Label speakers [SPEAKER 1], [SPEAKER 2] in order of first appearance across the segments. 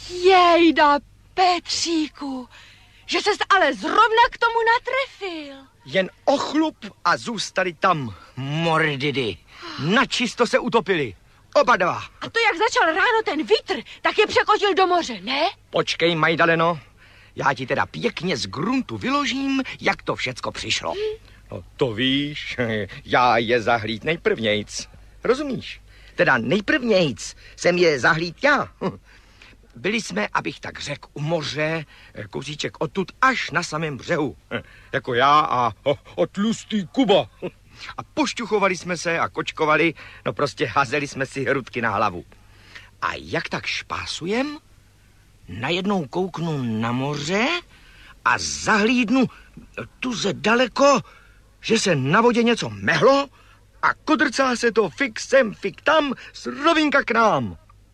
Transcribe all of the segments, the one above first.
[SPEAKER 1] Jejda, Petříku, že ses ale zrovna k tomu natrefil.
[SPEAKER 2] Jen ochlup a zůstali tam mordidy. Načisto se utopili. Oba dva.
[SPEAKER 1] A to, jak začal ráno ten vítr, tak je překotil do moře, ne?
[SPEAKER 2] Počkej, Majdaleno, já ti teda pěkně z gruntu vyložím, jak to všecko přišlo. No to víš, já je zahlíd nejprvnějc. Rozumíš? Teda nejprvnějc jsem je zahlíd já. Byli jsme, abych tak řekl, u moře, kousíček odtud až na samém břehu. Jako já a tlustý Kuba. A pošťuchovali jsme se a kočkovali, no prostě házeli jsme si hrudky na hlavu. A jak tak špásujem, najednou kouknu na moře a zahlídnu tuze daleko, že se na vodě něco mehlo a kodrcá se to fik sem, fik tam, z rovinka k nám.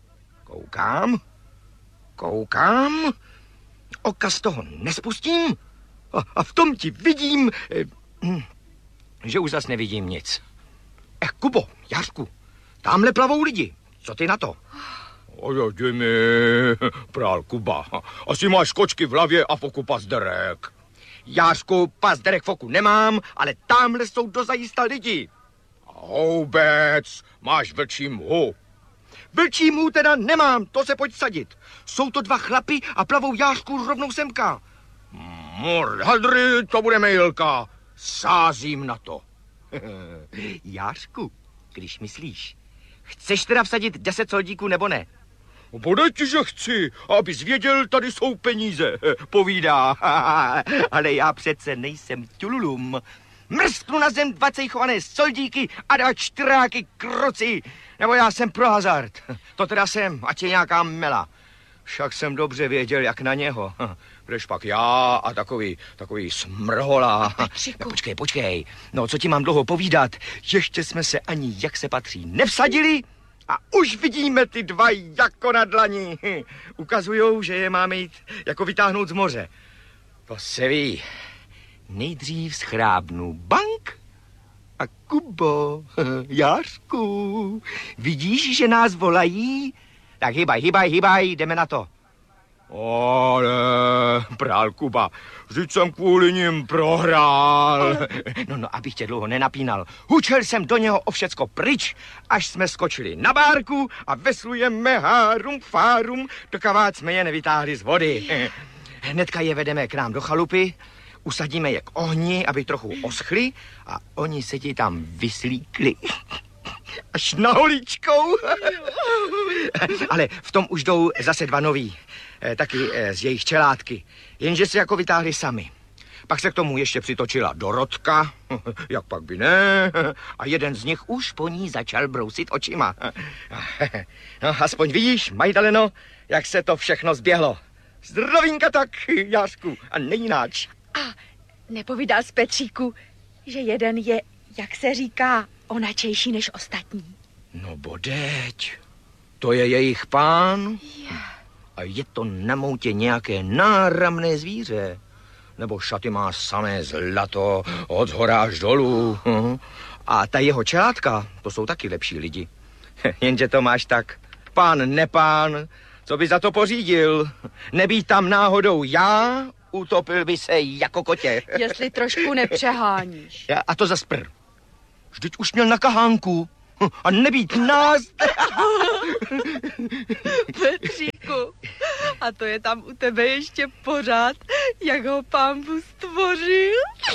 [SPEAKER 2] Koukám, oka z toho nespustím a v tom ti vidím, že už zas nevidím nic. Kubo, Jářku, tamhle plavou lidi, co ty na to?
[SPEAKER 3] Jdi prál Kuba, asi máš kočky v hlavě a foku pazderek.
[SPEAKER 2] Jářku, pazderek foku nemám, ale tamhle jsou dozajista lidi.
[SPEAKER 3] Houbec, máš vlčí mhu.
[SPEAKER 2] Vlčí mhu teda nemám, to se pojď sadit. Jsou to dva chlapy a plavou, Jářku, rovnou semka.
[SPEAKER 3] Hadry, to bude mejlka. Sázím na to.
[SPEAKER 2] Jářku, když myslíš, chceš teda vsadit 10 soldíků nebo ne?
[SPEAKER 3] Bude ti, že chci, abys věděl, tady jsou peníze.
[SPEAKER 2] Povídá, ale já přece nejsem tululum. Mrsknu na zem 20 chované soldíky a 2 čtyráky kroci. Nebo já jsem pro hazard. To teda jsem, ať je nějaká mela. Však jsem dobře věděl, jak na něho. Kdež pak já a takový smrhola. Počkej. No, co ti mám dlouho povídat? Ještě jsme se ani, jak se patří, nevsadili a už vidíme ty dva jako na dlani. Ukazujou, že je máme jít jako vytáhnout z moře. To se ví. Nejdřív schrábnu bank a Kubo, Jářku, vidíš, že nás volají? Tak hybaj, jdeme na to.
[SPEAKER 3] Ale, prál Kuba, vždyť jsem kvůli ním prohrál.
[SPEAKER 2] No, abych tě dlouho nenapínal. Hučel jsem do něho o všecko pryč, až jsme skočili na bárku a veslujeme hárum fárum, dokud jsme je nevytáhli z vody. Hnedka je vedeme k nám do chalupy, usadíme je k ohni, aby trochu oschli a oni se ti tam vyslíkli. Až na holičkou. Ale v tom už jdou zase dva noví, taky z jejich čelátky, jenže se jako vytáhli sami. Pak se k tomu ještě přitočila Dorotka, jak pak by ne, a jeden z nich už po ní začal brousit očima. No, aspoň vidíš, Majdaleno, jak se to všechno zběhlo. Zdrovinka tak, Jářku, a nejináč.
[SPEAKER 1] A nepovídal z Petříku, že jeden je, jak se říká, onačejší než ostatní.
[SPEAKER 2] No bodeď, to je jejich pán. A je to na moutě nějaké náramné zvíře. Nebo šaty má samé zlato od zhora až dolů. A ta jeho čelátka, to jsou taky lepší lidi. Jenže to máš tak, pán nepán, co by za to pořídil? Nebýt tam náhodou já, utopil by se jako kotě.
[SPEAKER 1] Jestli trošku nepřeháníš.
[SPEAKER 2] A to zas prr. Vždyť už měl na kahánku. A nebýt nás.
[SPEAKER 1] Petříku, a to je tam u tebe ještě pořád, jak ho pán Bůh stvořil?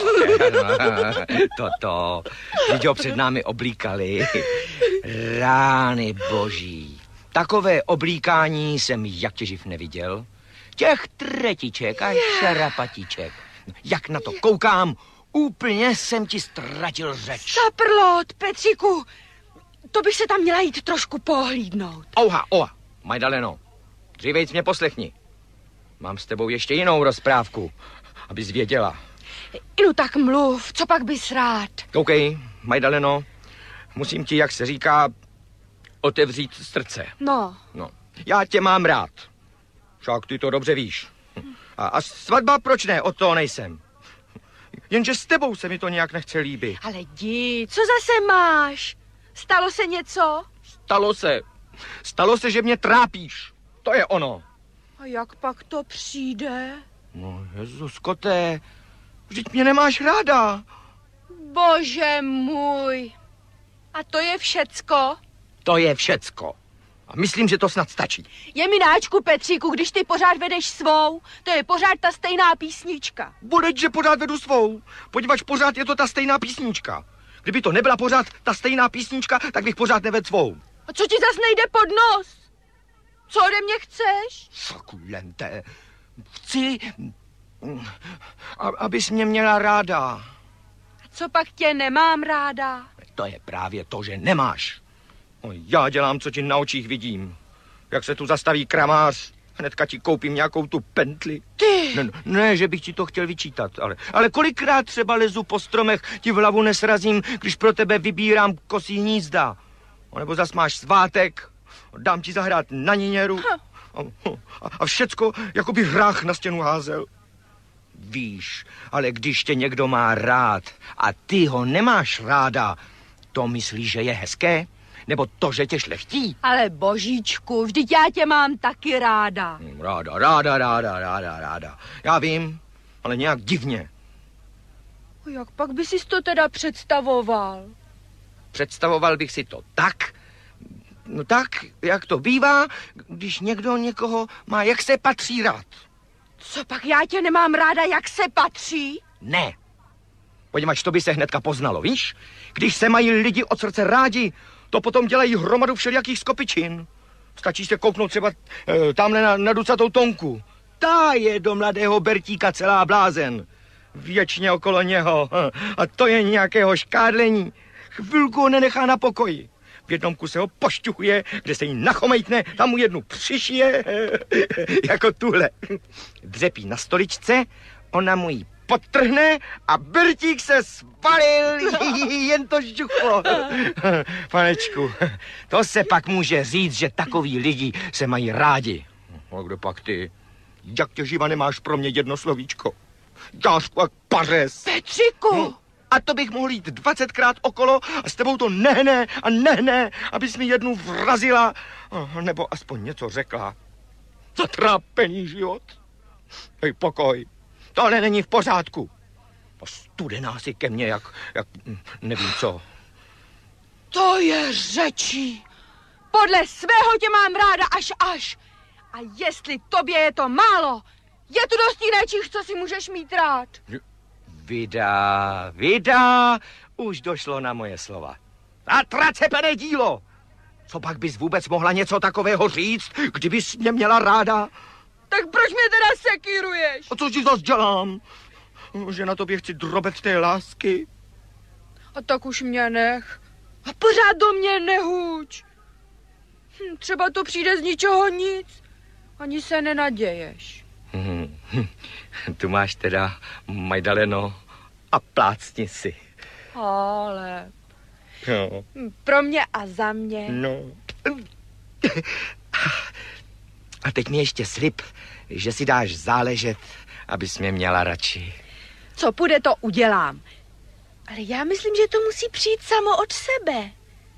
[SPEAKER 2] Toto. Vždyť ho před námi oblíkali. Rány boží. Takové oblíkání jsem jak těživ neviděl. Těch tretiček a šarapatiček. Jak na to koukám, úplně jsem ti ztratil řeč.
[SPEAKER 1] Saprlot, Petříku, to bych se tam měla jít trošku pohlídnout.
[SPEAKER 2] Ouha, Majdaleno, dřívejc mě poslechni. Mám s tebou ještě jinou rozprávku, abys věděla.
[SPEAKER 1] No tak mluv, co pak bys rád?
[SPEAKER 2] Koukej, Majdaleno, musím ti, jak se říká, otevřít srdce.
[SPEAKER 1] No.
[SPEAKER 2] Já tě mám rád. Však ty to dobře víš. A svatba, proč ne, od toho nejsem. Jenže s tebou se mi to nějak nechce líbit.
[SPEAKER 1] Ale jdi, co zase máš? Stalo se něco?
[SPEAKER 2] Stalo se, že mě trápíš. To je ono.
[SPEAKER 1] A jak pak to přijde?
[SPEAKER 2] No, Jezus, koté, vždyť mě nemáš ráda.
[SPEAKER 1] Bože můj. A to je všecko?
[SPEAKER 2] To je všecko. A myslím, že to snad stačí.
[SPEAKER 1] Je mináčku, Petříku, když ty pořád vedeš svou, to je pořád ta stejná písnička.
[SPEAKER 2] Budeť, že pořád vedu svou. Podívač, pořád je to ta stejná písnička. Kdyby to nebyla pořád ta stejná písnička, tak bych pořád nevedl svou.
[SPEAKER 1] A co ti zas nejde pod nos? Co ode mě chceš?
[SPEAKER 2] Sakulente. Chci, abys mě měla ráda.
[SPEAKER 1] A co pak tě nemám ráda?
[SPEAKER 2] To je právě to, že nemáš. No, já dělám, co ti na očích vidím. Jak se tu zastaví kramář, hnedka ti koupím nějakou tu pentli.
[SPEAKER 1] Ty!
[SPEAKER 2] Ne, že bych ti to chtěl vyčítat, ale kolikrát třeba lezu po stromech, ti v hlavu nesrazím, když pro tebe vybírám kosí hnízda. Nebo zas máš svátek, dám ti zahrát na niněru a všecko, jako by hrách na stěnu házel. Víš, ale když tě někdo má rád a ty ho nemáš ráda, to myslíš, že je hezké? Nebo to, že tě šlechtí?
[SPEAKER 1] Ale božíčku, vždyť já tě mám taky ráda.
[SPEAKER 2] Ráda. Já vím, ale nějak divně.
[SPEAKER 1] Jak pak by si to teda představoval?
[SPEAKER 2] Představoval bych si to tak, jak to bývá, když někdo někoho má, jak se patří rád.
[SPEAKER 1] Co pak já tě nemám ráda, jak se patří?
[SPEAKER 2] Ne. Poněvadž to by se hnedka poznalo, víš? Když se mají lidi od srdce rádi, to potom dělají hromadu všelijakých skopičin. Stačí se kouknout třeba tamhle na ducatou Tonku. Ta je do mladého Bertíka celá blázen. Věčně okolo něho. A to je nějakého škádlení. Chvilku ho nenechá na pokoji. V jednom kuse ho pošťuchuje, kde se jí nachomejtne, tam mu jednu přišije, jako tuhle. Dřepí na stoličce, ona mu ji podtrhne a Bertík se spalil, jen to žduchlo. Panečku, to se pak může říct, že takoví lidi se mají rádi. A kdo pak ty? Jak tě živa nemáš pro mě jedno slovíčko? Jářku jak pařez.
[SPEAKER 1] Petříku!
[SPEAKER 2] A to bych mohl jít 20krát okolo a s tebou to nehne, abys mi jednu vrazila, nebo aspoň něco řekla. Zatrápený život. Hej, pokoj. Tohle není v pořádku. A studená si ke mně, jak nevím co.
[SPEAKER 1] To je řečí. Podle svého tě mám ráda až. A jestli tobě je to málo, je tu dost jiných, co si můžeš mít rád.
[SPEAKER 2] Vida, už došlo na moje slova. A tracepené dílo. Co pak bys vůbec mohla něco takového říct, kdybys mě měla ráda?
[SPEAKER 1] Tak proč mě teda sekíruješ?
[SPEAKER 2] A co ti zas dělám? Že na tobě chci drobet té lásky?
[SPEAKER 1] A tak už mě nech. A pořád do mě nehuč. Třeba to přijde z ničeho nic. Ani se nenaděješ.
[SPEAKER 2] Tu máš teda, Majdaleno, a plácni si.
[SPEAKER 1] Ale
[SPEAKER 2] No.
[SPEAKER 1] pro mě a za mě.
[SPEAKER 2] No. A teď mi ještě slib, že si dáš záležet, abys mě měla radši.
[SPEAKER 1] Co půjde, to udělám. Ale já myslím, že to musí přijít samo od sebe.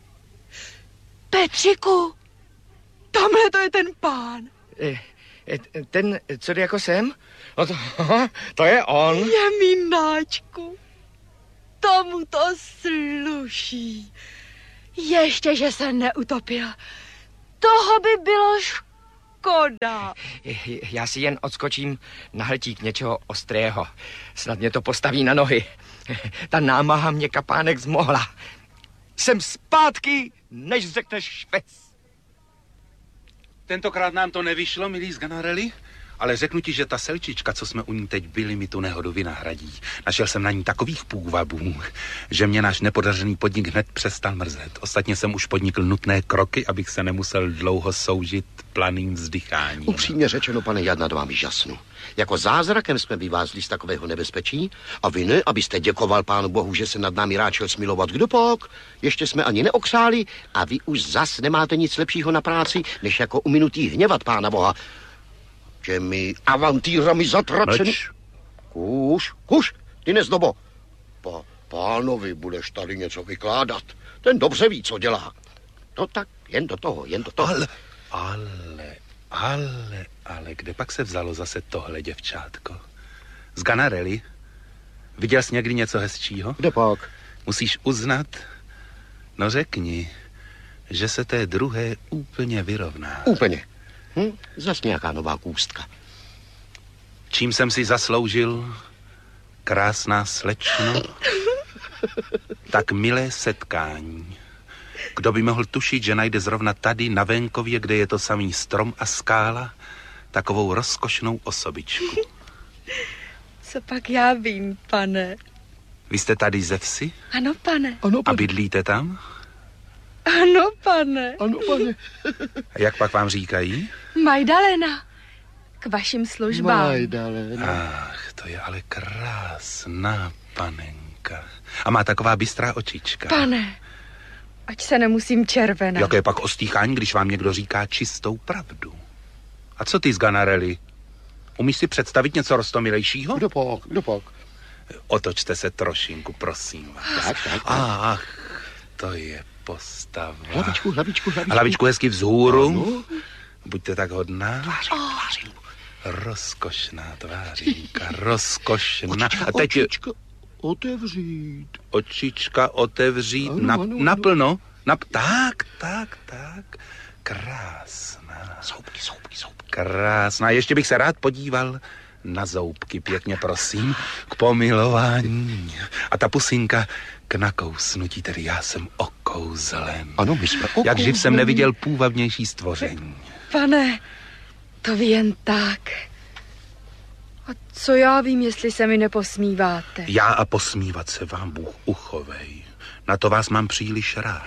[SPEAKER 1] Petříku, tamhle to je ten pán.
[SPEAKER 2] Ten, co jde jako sem? No to je on.
[SPEAKER 1] Je mináčku. Tomu to sluší. Ještě, že se neutopil. Toho by bylo škoda.
[SPEAKER 2] Já si jen odskočím na hltík něčeho ostrého. Snad mě to postaví na nohy. Ta námaha mě kapánek zmohla. Jsem zpátky, než řekneš švec.
[SPEAKER 4] Tentokrát nám to nevyšlo, milý Sganarelli, ale řeknu ti, že ta selčička, co jsme u ní teď byli, mi tu nehodu vynahradí. Našel jsem na ní takových půvabů, že mě náš nepodařený podnik hned přestal mrzet. Ostatně jsem už podnikl nutné kroky, abych se nemusel dlouho soužit planým vzdycháním.
[SPEAKER 5] Upřímně řečeno, pane, já nad vámi žasnu. Jako zázrakem jsme vyvázli z takového nebezpečí a vy ne, abyste děkoval Pánu Bohu, že se nad námi ráčel smilovat. Kdo pak? Ještě jsme ani neokřáli a vy už zas nemáte nic lepšího na práci, než jako uminutý hněvat Pána Boha. Těmi avantýrami zatracený... Kuš, ty nezdobo. Pánovi budeš tady něco vykládat. Ten dobře ví, co dělá. No tak, jen do toho.
[SPEAKER 4] Ale kde pak se vzalo zase tohle děvčátko? Z Ganarelli? Viděl jsi někdy něco hezčího?
[SPEAKER 5] Kde pak?
[SPEAKER 4] Musíš uznat, no řekni, že se té druhé úplně vyrovná.
[SPEAKER 5] Úplně. Zas nějaká nová kůstka.
[SPEAKER 4] Čím jsem si zasloužil, krásná slečno, tak milé setkání. Kdo by mohl tušit, že najde zrovna tady na venkově, kde je to samý strom a skála, takovou rozkošnou osobičku.
[SPEAKER 1] Co pak já vím, pane?
[SPEAKER 4] Vy jste tady ze vsi
[SPEAKER 1] Ano, pane.
[SPEAKER 5] Ano,
[SPEAKER 4] a bydlíte tam?
[SPEAKER 1] Ano, pane.
[SPEAKER 5] Ano, pane.
[SPEAKER 4] A jak pak vám říkají?
[SPEAKER 1] Majdalena. K vašim službám.
[SPEAKER 5] Majdalena.
[SPEAKER 4] Ach, to je ale krásná panenka. A má taková bystrá očička.
[SPEAKER 1] Pane, ať se nemusím červenat.
[SPEAKER 4] Jaké pak ostýchání, když vám někdo říká čistou pravdu? A co ty z Ganarelli? Umíš si představit něco roztomilejšího?
[SPEAKER 5] Kdo pak?
[SPEAKER 4] Otočte se trošinku, prosím vás.
[SPEAKER 5] Tak.
[SPEAKER 4] Ach, to je postava.
[SPEAKER 5] Hlavičku.
[SPEAKER 4] Hlavičku hezky vzhůru.
[SPEAKER 5] Ano.
[SPEAKER 4] Buďte tak hodná. Rozkošná tvářínka, rozkošná. A teď
[SPEAKER 5] Očička otevřít.
[SPEAKER 4] očička otevřít
[SPEAKER 5] Ano.
[SPEAKER 4] naplno. Tak. Krásná.
[SPEAKER 5] Zoubky.
[SPEAKER 4] Krásná. Ještě bych se rád podíval na zoubky, pěkně prosím, k pomilování. A ta pusinka k nakousnutí, tedy já jsem okouzlen.
[SPEAKER 5] Ano, my jsme
[SPEAKER 4] Jak živ jsem neviděl půvabnější stvoření.
[SPEAKER 1] Pane, to ví jen tak. A co já vím, jestli se mi neposmíváte?
[SPEAKER 4] Já a posmívat se vám Bůh uchovej. Na to vás mám příliš rád.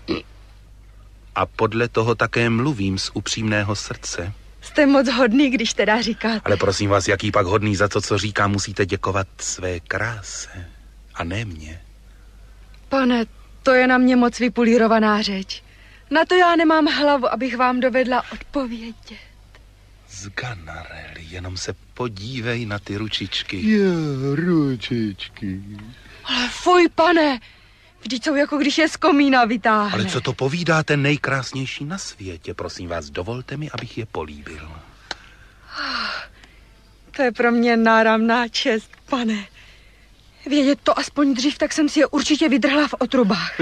[SPEAKER 4] A podle toho také mluvím z upřímného srdce.
[SPEAKER 1] Jste moc hodný, když teda říkáte.
[SPEAKER 4] Ale prosím vás, jaký pak hodný za to, co říká, musíte děkovat své kráse. A ne mě.
[SPEAKER 1] Pane, to je na mě moc vypulírovaná řeč. Na to já nemám hlavu, abych vám dovedla odpovědět.
[SPEAKER 4] Z Ganarelli, jenom se podívej na ty ručičky.
[SPEAKER 5] Je, ručičky.
[SPEAKER 1] Ale fuj, pane, vždyť jsou jako když je z komína vytáhne.
[SPEAKER 4] Ale co to povídáte, nejkrásnější na světě? Prosím vás, dovolte mi, abych je políbil.
[SPEAKER 1] To je pro mě náramná čest, pane. Vědět to aspoň dřív, tak jsem si je určitě vydrhla v otrubách.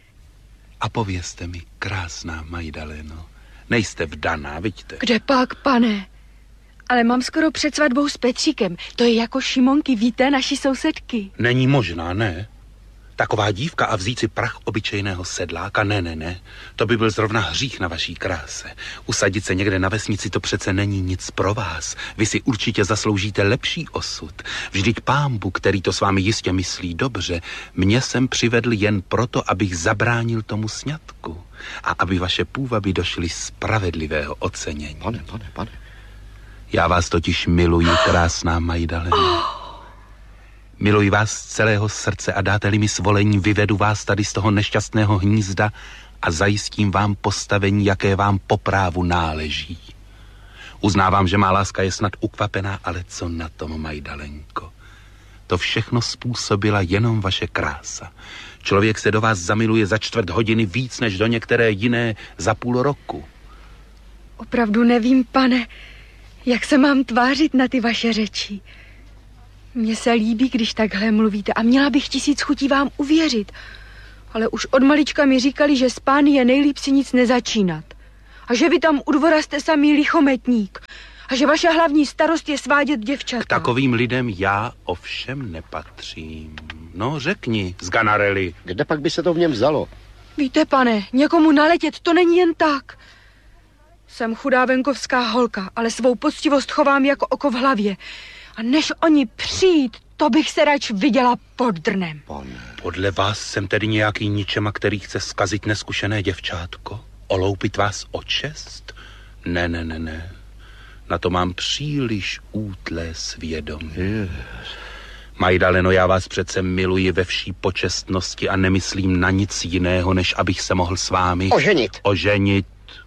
[SPEAKER 4] A povězte mi, krásná Majdaleno, nejste vdaná, vidíte?
[SPEAKER 1] Kde pak, pane? Ale mám skoro před svatbou s Petříkem. To je jako Šimonky, víte, naší sousedky.
[SPEAKER 4] Není možná, ne? Taková dívka a vzít si prach obyčejného sedláka, ne. To by byl zrovna hřích na vaší kráse. Usadit se někde na vesnici, to přece není nic pro vás. Vy si určitě zasloužíte lepší osud. Vždyť Pánbu, který to s vámi jistě myslí dobře, mě sem přivedl jen proto, abych zabránil tomu sňatku. A aby vaše půvaby došly spravedlivého ocenění.
[SPEAKER 5] Pane.
[SPEAKER 4] Já vás totiž miluji, krásná Majdaleno. Miluji vás z celého srdce a dáte-li mi svolení, vyvedu vás tady z toho nešťastného hnízda a zajistím vám postavení, jaké vám po právu náleží. Uznávám, že má láska je snad ukvapená, ale co na tom, Majdalenko? To všechno způsobila jenom vaše krása. Člověk se do vás zamiluje za 1/4 hodiny víc, než do některé jiné za půl roku.
[SPEAKER 1] Opravdu nevím, pane, jak se mám tvářit na ty vaše řeči. Mně se líbí, když takhle mluvíte a měla bych 1000 chutí vám uvěřit. Ale už od malička mi říkali, že s pány je nejlíp si nic nezačínat. A že vy tam u dvora jste samý lichometník. A že vaše hlavní starost je svádět děvčata.
[SPEAKER 4] K takovým lidem já ovšem nepatřím. No, řekni, z Ganarelli.
[SPEAKER 5] Kde pak by se to v něm vzalo?
[SPEAKER 1] Víte, pane, někomu naletět, to není jen tak. Jsem chudá venkovská holka, ale svou poctivost chovám jako oko v hlavě. A než oni přijít, to bych se rač viděla pod drnem.
[SPEAKER 5] Pane.
[SPEAKER 4] Podle vás jsem tedy nějaký ničema, který chce zkazit neskušené děvčátko? Oloupit vás o čest? Ne. Na to mám příliš útlé svědomí. Majdaleno, já vás přece miluji ve vší počestnosti a nemyslím na nic jiného, než abych se mohl s vámi oženit.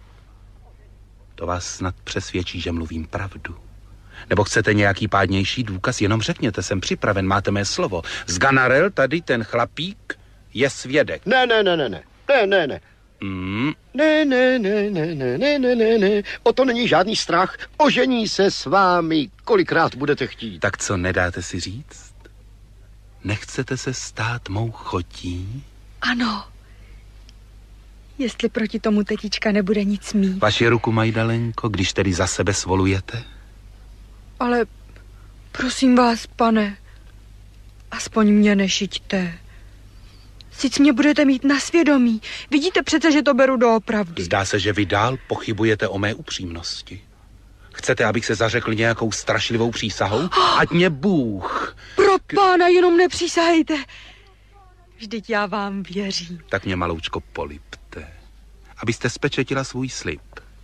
[SPEAKER 4] To vás snad přesvědčí, že mluvím pravdu. Nebo chcete nějaký pádnější důkaz? Jenom řekněte, jsem připraven, máte mé slovo. Z Ganarel tady ten chlapík je svědek.
[SPEAKER 5] Ne. Ne. O to není žádný strach. Ožení se s vámi, kolikrát budete chtít.
[SPEAKER 4] Tak co, nedáte si říct? Nechcete se stát mou chotí?
[SPEAKER 1] Ano. Jestli proti tomu tetička nebude nic mít.
[SPEAKER 4] Vaši ruku, Majdalenko, když tedy za sebe svolujete?
[SPEAKER 1] Ale prosím vás, pane, aspoň mě nešiťte. Sice mě budete mít na svědomí. Vidíte přece, že to beru doopravdy.
[SPEAKER 4] Zdá se, že vy dál pochybujete o mé upřímnosti. Chcete, abych se zařekl nějakou strašlivou přísahou? Ať mě Bůh...
[SPEAKER 1] Pro pána jenom nepřísahejte. Vždyť já vám věřím.
[SPEAKER 4] Tak mě maloučko polipte, abyste spečetila svůj slib.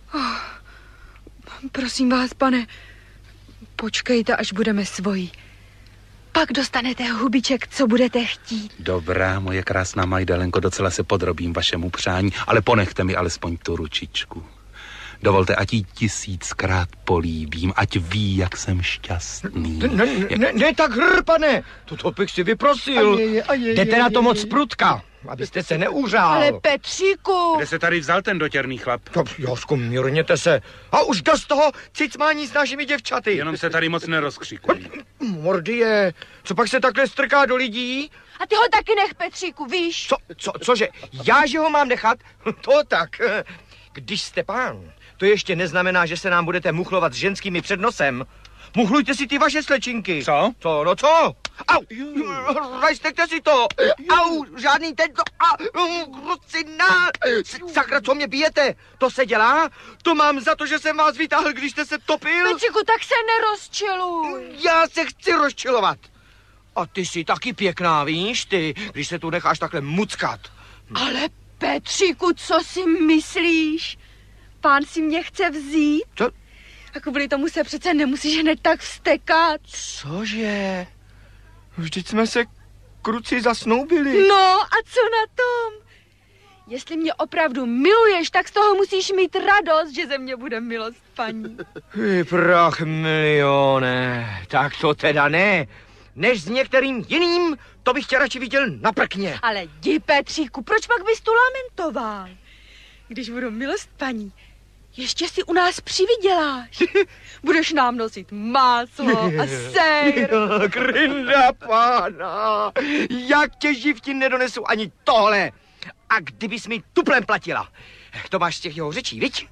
[SPEAKER 1] Prosím vás, pane, počkejte, až budeme svoji. Pak dostanete hubiček, co budete chtít.
[SPEAKER 4] Dobrá, moje krásná Majdalenko, docela se podrobím vašemu přání, ale ponechte mi alespoň tu ručičku. Dovolte, ať jí 1000krát políbím, ať ví, jak jsem šťastný.
[SPEAKER 2] Ne tak hr, pane, to bych si vyprosil. Jdete na to moc prutka, abyste se neuřál.
[SPEAKER 1] Ale Petříku!
[SPEAKER 4] Kde se tady vzal ten dotěrný chlap?
[SPEAKER 2] Jožku, mírněte se. A už dost toho cicmání s našimi děvčaty.
[SPEAKER 4] Jenom se tady moc nerozkřikuj.
[SPEAKER 2] Mordie, co pak se takhle strká do lidí?
[SPEAKER 1] A ty ho taky nech, Petříku, víš?
[SPEAKER 2] Cože? Já, že ho mám nechat? To tak. Když jste pán, to ještě neznamená, že se nám budete muchlovat s ženskými před nosem. Muchlujte si ty vaše slečinky.
[SPEAKER 4] Co?
[SPEAKER 2] Co, no co? Au! Rajstekte si to! Au! Žádný tento... Krucina! Sakra, co mě bijete? To se dělá? To mám za to, že jsem vás vytáhl, když jste se topil?
[SPEAKER 1] Petříku, tak se nerozčiluj.
[SPEAKER 2] Já se chci rozčilovat. A ty jsi taky pěkná, víš, ty, když se tu necháš takhle muckat.
[SPEAKER 1] Ale Petříku, co si myslíš? Pán si mě chce vzít?
[SPEAKER 2] Co?
[SPEAKER 1] A kvůli tomu se přece nemusíš hned tak vztekat.
[SPEAKER 2] Cože? Vždyť jsme se kruci zasnoubili.
[SPEAKER 1] No a co na tom? Jestli mě opravdu miluješ, tak z toho musíš mít radost, že ze mě bude milost paní.
[SPEAKER 2] Prach milione, tak to teda ne. Než s některým jiným, to bych tě radši viděl na prkně.
[SPEAKER 1] Ale jdi, Petříku, proč pak bys tu lamentoval? Když budu milost paní, ještě si u nás přivyděláš. Budeš nám nosit máslo a sejr.
[SPEAKER 2] Grinda pána, jak tě živti nedonesu ani tohle. A kdybys mi tuplem platila. To máš z těch jeho řečí, viď?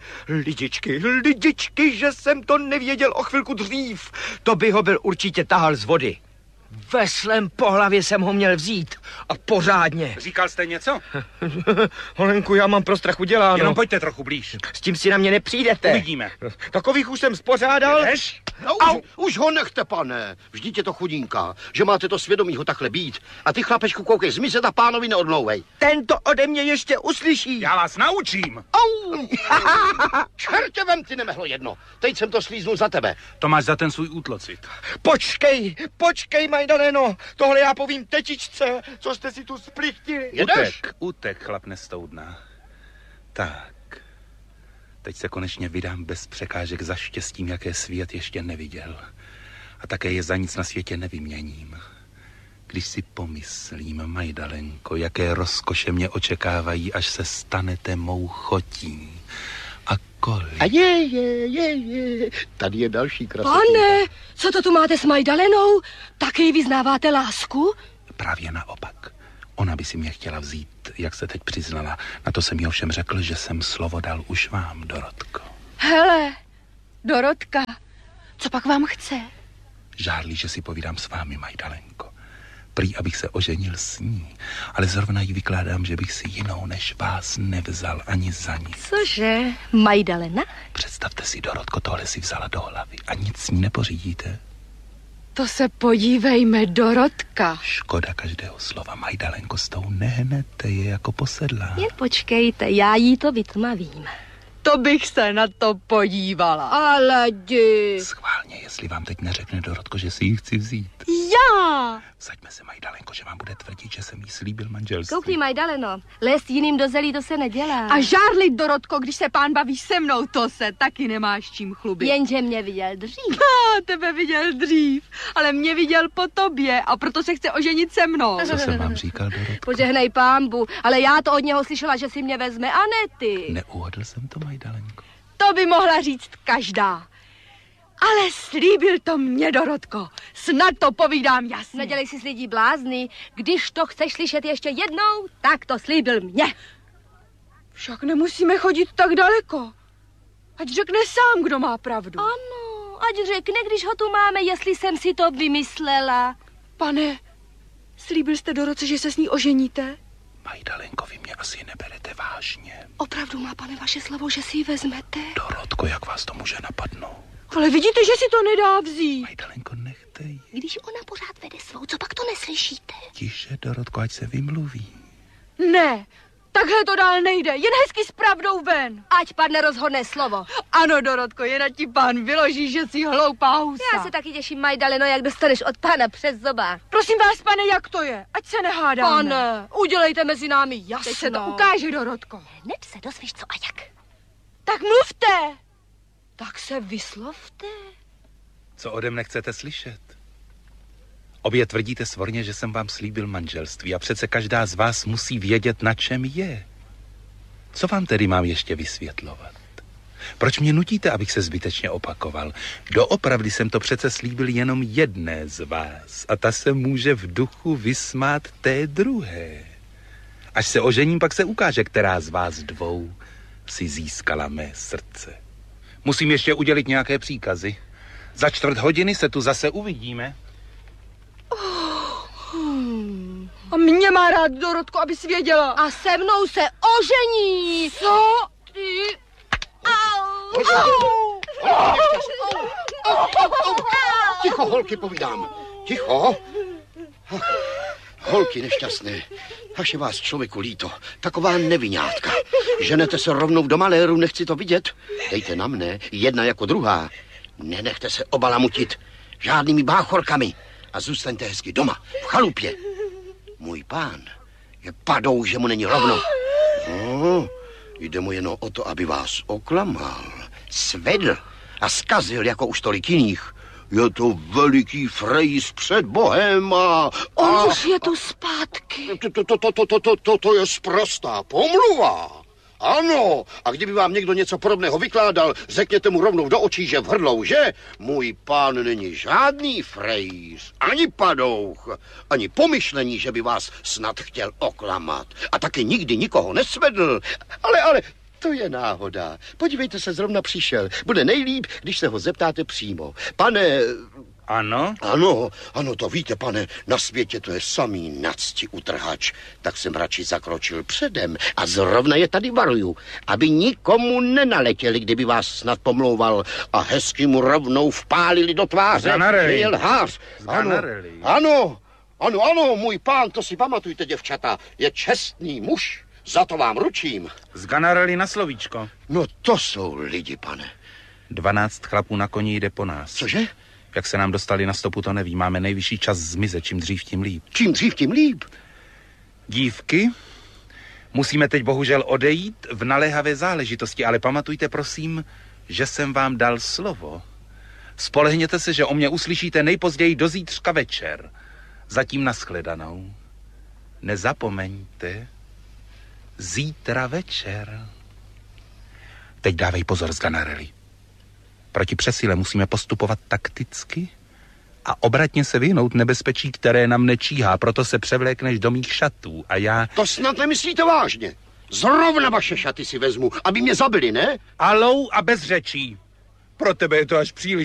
[SPEAKER 2] Lidičky, že jsem to nevěděl o chvilku dřív. To by ho byl určitě tahal z vody. Ve svém pohlavě jsem ho měl vzít. A pořádně.
[SPEAKER 4] Říkal jste něco?
[SPEAKER 2] Holenku, já mám pro strach uděláno.
[SPEAKER 4] Jenom pojďte trochu blíž.
[SPEAKER 2] S tím si na mě nepřijdete.
[SPEAKER 4] Uvidíme.
[SPEAKER 2] Takových už jsem spořádal.
[SPEAKER 4] Jdeš?
[SPEAKER 5] No, už ho nechte, pane. Vždyť je to chudinka, že máte to svědomí ho takhle být. A ty, chlapečku, koukej, zmizet a pánovi neodmlouvej.
[SPEAKER 2] Ten to ode mě ještě uslyší.
[SPEAKER 4] Já vás naučím.
[SPEAKER 5] Au! Čertě vem, ty nemehlo jedno. Teď jsem to slíznul za tebe.
[SPEAKER 4] To máš za ten svůj útlocit.
[SPEAKER 2] Počkej, Majdaleno. Tohle já povím tetičce, co jste si tu splichtili.
[SPEAKER 5] Jedeš?
[SPEAKER 4] Utek, chlap nestoudná. Tak. Teď se konečně vydám bez překážek za štěstím, jaké svět ještě neviděl. A také je za nic na světě nevyměním. Když si pomyslím, Majdalenko, jaké rozkoše mě očekávají, až se stanete mou chotí. A kolik...
[SPEAKER 5] A je. Tady je další krasota.
[SPEAKER 6] Pane, co to tu máte s Majdalenou? Taky jí vyznáváte lásku?
[SPEAKER 4] Právě naopak. Ona by si mě chtěla vzít, jak se teď přiznala. Na to jsem jí ovšem řekl, že jsem slovo dal už vám, Dorotko.
[SPEAKER 1] Hele, Dorotka, co pak vám chce?
[SPEAKER 4] Žádlí, že si povídám s vámi, Majdalenko. Prý, abych se oženil s ní, ale zrovna jí vykládám, že bych si jinou než vás nevzal ani za nic.
[SPEAKER 6] Cože? Majdalena?
[SPEAKER 4] Představte si, Dorotko, tohle si vzala do hlavy a nic s ní nepořídíte.
[SPEAKER 1] To se podívejme, Dorotka.
[SPEAKER 4] Škoda každého slova, Majdalenko, s tou nehnete, je jako posedlá.
[SPEAKER 6] Jen počkejte, já jí to vytmavím.
[SPEAKER 1] To bych se na to podívala.
[SPEAKER 6] Ale jdi.
[SPEAKER 4] Schválně, jestli vám teď neřekne Dorotko, že si ji chci vzít.
[SPEAKER 1] Já!
[SPEAKER 4] Vsaďme se, Majdalenko, že vám bude tvrdit, že jsem jí slíbil manželství.
[SPEAKER 6] Koukni, Majdaleno, lézt jiným do zelí, to se nedělá.
[SPEAKER 1] A žárlit, Dorotko, když se pán baví se mnou, to se taky nemáš čím chlubit.
[SPEAKER 6] Jenže mě viděl dřív.
[SPEAKER 1] Tebe viděl dřív, ale mě viděl po tobě a proto se chce oženit se mnou.
[SPEAKER 4] Co jsem vám říkal, Dorotko?
[SPEAKER 6] Požehnej pámbu, ale já to od něho slyšela, že si mě vezme, a ne ty.
[SPEAKER 4] Neuhodl jsem to, Majdalenko.
[SPEAKER 1] To by mohla říct každá. Ale slíbil to mě, Dorotko. Snad to povídám jasně.
[SPEAKER 6] Nedělej si s lidí blázny. Když to chceš slyšet ještě jednou, tak to slíbil mě.
[SPEAKER 1] Však nemusíme chodit tak daleko. Ať řekne sám, kdo má pravdu.
[SPEAKER 6] Ano, ať řekne, když ho tu máme, jestli jsem si to vymyslela.
[SPEAKER 1] Pane, slíbil jste Doroce, že se s ní oženíte?
[SPEAKER 4] Majdalenko, vy mě asi neberete vážně.
[SPEAKER 6] Opravdu má, pane, vaše slovo, že si ji vezmete?
[SPEAKER 4] Dorotko, jak vás to může napadnout?
[SPEAKER 1] Ale vidíte, že si to nedá vzít.
[SPEAKER 4] Majdalenko, nechte ji.
[SPEAKER 6] Když ona pořád vede svou, co pak to neslyšíte?
[SPEAKER 4] Tiše, Dorotko, ať se vymluví.
[SPEAKER 1] Ne, takhle to dál nejde. Jen hezky s pravdou ven.
[SPEAKER 6] Ať padne rozhodné slovo.
[SPEAKER 1] Ano, Dorotko, jen ať ti pán vyloží, že jsi hloupá husa.
[SPEAKER 6] Já se taky těším, Majdaleno, jak dostaneš od pána přes zobák.
[SPEAKER 1] Prosím vás, pane, jak to je? Ať se nehádáme.
[SPEAKER 6] Pane, udělejte mezi námi jasno.
[SPEAKER 1] Teď se to ukáže, Dorotko.
[SPEAKER 6] Hned se dozvíš, co a jak.
[SPEAKER 1] Tak mluvte.
[SPEAKER 6] Tak se vyslovte.
[SPEAKER 4] Co ode mne chcete slyšet? Obě tvrdíte svorně, že jsem vám slíbil manželství a přece každá z vás musí vědět, na čem je. Co vám tedy mám ještě vysvětlovat? Proč mě nutíte, abych se zbytečně opakoval? Doopravdy jsem to přece slíbil jenom jedné z vás a ta se může v duchu vysmát té druhé. Až se ožením, pak se ukáže, která z vás dvou si získala mé srdce. Musím ještě udělit nějaké příkazy. Za 4 hodiny se tu zase uvidíme.
[SPEAKER 1] A mě má rád, Dorotko, abys věděla.
[SPEAKER 6] A se mnou se ožení.
[SPEAKER 1] Co?
[SPEAKER 6] Ty...
[SPEAKER 5] Ticho, holky, povídám. Ticho. Holky nešťastné. Až je vás člověku líto. Taková neviňátka. Ženete se rovnou do maléru, nechci to vidět. Dejte na mne, jedna jako druhá. Nenechte se obalamutit žádnými báchorkami. A zůstaňte hezky doma, v chalupě. Můj pán je padou, že mu není rovno. Jde mu jenom o to, aby vás oklamal, svedl a zkazil jako už tolik jiných. Je to veliký frejs před Bohem a...
[SPEAKER 6] On už je tu zpátky.
[SPEAKER 5] To je sprostá pomluva. Ano, a kdyby vám někdo něco podobného vykládal, řekněte mu rovnou do očí, že v hrdlou, že? Můj pán není žádný frejs, ani padouch, ani pomyšlení, že by vás snad chtěl oklamat. A taky nikdy nikoho nesvedl. Ale to je náhoda. Podívejte se, zrovna přišel. Bude nejlíp, když se ho zeptáte přímo. Pane...
[SPEAKER 4] Ano?
[SPEAKER 5] Ano, to víte, pane, na světě to je samý nacti utrhač. Tak jsem radši zakročil předem a zrovna je tady varuju, aby nikomu nenaletěli, kdyby vás snad pomlouval a hezky mu rovnou vpálili do tváře, že je lhář. Ano, můj pán, to si pamatujte, děvčata, je čestný muž, za to vám ručím.
[SPEAKER 4] Z Ganarelli na slovíčko.
[SPEAKER 5] No to jsou lidi, pane.
[SPEAKER 4] 12 chlapů na koni jde po nás.
[SPEAKER 5] Cože?
[SPEAKER 4] Jak se nám dostali na stopu, to neví. Máme nejvyšší čas zmizet, čím dřív, tím líp.
[SPEAKER 5] Čím dřív, tím líp.
[SPEAKER 4] Dívky, musíme teď bohužel odejít v naléhavé záležitosti, ale pamatujte, prosím, že jsem vám dal slovo. Spolehněte se, že o mě uslyšíte nejpozději do zítřka večer. Zatím nashledanou. Nezapomeňte, zítra večer. Teď dávej pozor z Ganarelli. Proti přesile musíme postupovat takticky a obratně se vyhnout nebezpečí, které nám nečíhá, proto se převlékneš do mých šatů a já...
[SPEAKER 5] To snad nemyslíte vážně. Zrovna vaše šaty si vezmu, aby mě zabili, ne?
[SPEAKER 4] Alou a bez řečí. Pro tebe je to až příliš.